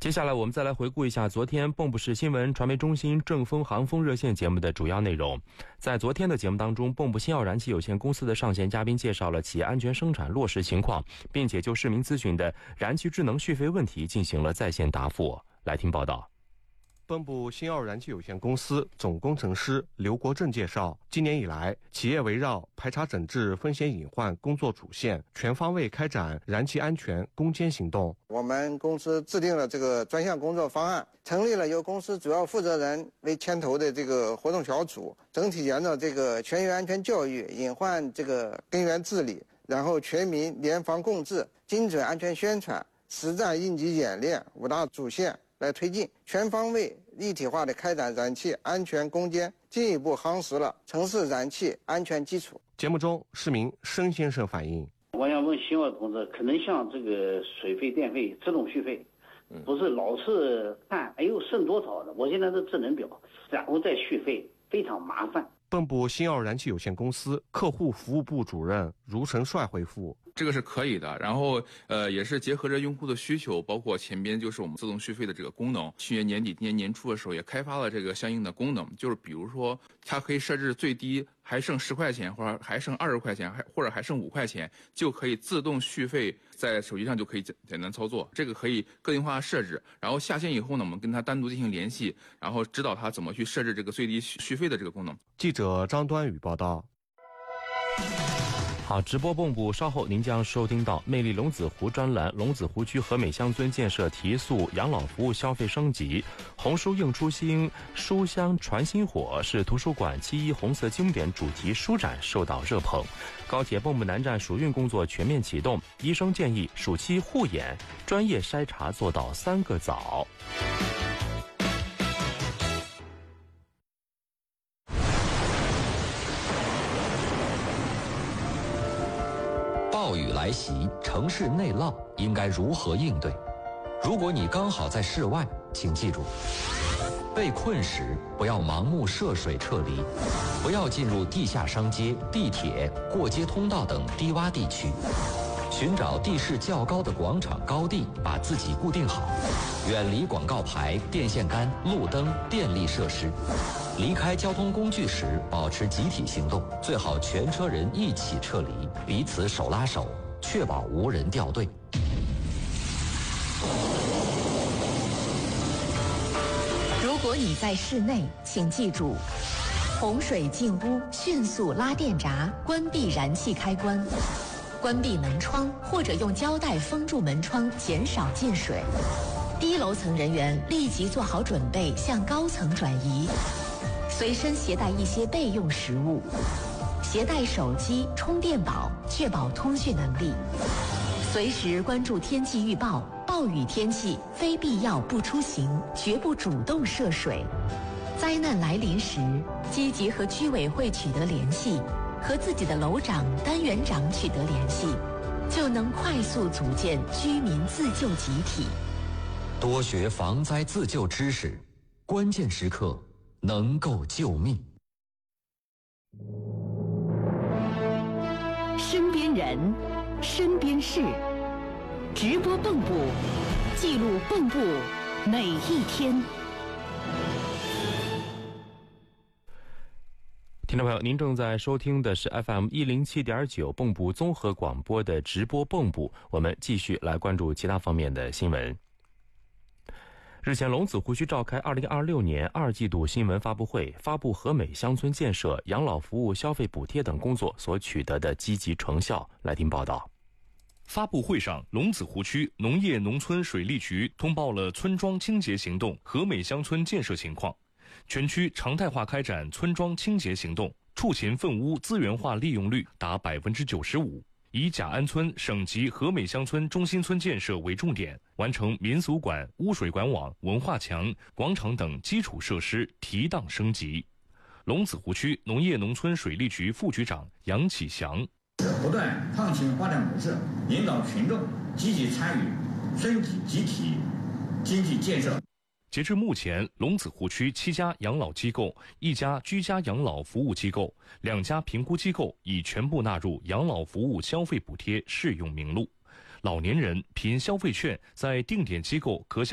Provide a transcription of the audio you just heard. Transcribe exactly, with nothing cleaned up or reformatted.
接下来我们再来回顾一下昨天蚌埠市新闻传媒中心正风航风热线节目的主要内容。在昨天的节目当中，蚌埠新奥燃气有限公司的上线嘉宾介绍了企业安全生产落实情况，并且就市民咨询的燃气智能续费问题进行了在线答复。来听报道。 蚌埠新奥燃气有限公司总工程师刘国正介绍，今年以来，企业围绕排查整治风险隐患工作主线，全方位开展燃气安全攻坚行动。 我们公司制定了这个专项工作方案，成立了由公司主要负责人为牵头的这个活动小组，整体沿着这个全员安全教育、隐患这个根源治理，然后全民联防共治、精准安全宣传、实战应急演练五大主线来推进，全方位立体化的开展燃气安全攻坚，进一步夯实了城市燃气安全基础。 节目中，市民申先生反映， 我想问新奥同志，可能像这个水费、电费自动续费，不是老是看哎呦剩多少的，我现在是智能表，然后再续费，非常麻烦。 蚌埠新奥燃气有限公司客户服务部主任卢成帅回复， 这个是可以的，然后呃也是结合着用户的需求，包括前边就是我们自动续费的这个功能。去年年底、今年年初的时候也开发了这个相应的功能，就是比如说它可以设置最低还剩十块钱，或者还剩二十块钱，还或者还剩五块钱，就可以自动续费，在手机上就可以简简单操作。这个可以个性化设置，然后下线以后呢，我们跟它单独进行联系，然后指导它怎么去设置这个最低续费的这个功能。 记者张端宇报道。 好，直播蚌埠，稍后您将收听到魅力龙子湖专栏，龙子湖区和美乡村建设提速，养老服务消费升级，红书映初心，书香传薪火是图书馆七一红色经典主题书展受到热捧。高铁蚌埠南站暑运工作全面启动，医生建议暑期护眼，专业筛查做到三个早。 暴雨来袭，城市内涝应该如何应对？如果你刚好在室外，请记住，被困时不要盲目涉水撤离，不要进入地下商街、地铁、过街通道等低洼地区，寻找地势较高的广场高地，把自己固定好，远离广告牌、电线杆、路灯、电力设施。离开交通工具时，保持集体行动，最好全车人一起撤离，彼此手拉手，确保无人掉队。 如果你在室内，请记住，洪水进屋迅速拉电闸，关闭燃气开关，关闭门窗或者用胶带封住门窗，减少进水。低楼层人员立即做好准备，向高层转移。随身携带一些备用食物，携带手机、充电宝，确保通讯能力。随时关注天气预报，暴雨天气非必要不出行，绝不主动涉水。灾难来临时，积极和居委会取得联系，和自己的楼长、单元长取得联系，就能快速组建居民自救集体。 多学防灾自救知识，关键时刻能够救命。 身边人，身边事，直播蚌埠，记录蚌埠每一天。 听众朋友，您正在收听的是 F M 一零七点九蚌埠综合广播的直播蚌埠，我们继续来关注其他方面的新闻。日前，龙子湖区召开二零二六年二季度新闻发布会，发布和美乡村建设、养老服务消费补贴等工作所取得的积极成效。来听报道。 发布会上，龙子湖区农业农村水利局通报了村庄清洁行动和美乡村建设情况，全区常态化开展村庄清洁行动，畜禽粪污资源化利用率达百分之九十五。以贾安村省级和美乡村中心村建设为重点，完成民俗馆、污水管网、文化墙、广场等基础设施提档升级。龙子湖区农业农村水利局副局长杨启祥， 不断创新发展模式，引导群众积极参与村级集体经济建设。 截至目前，龙子湖区七家养老机构、一家居家养老服务机构、两家评估机构已全部纳入养老服务消费补贴适用名录。老年人凭消费券在定点机构可享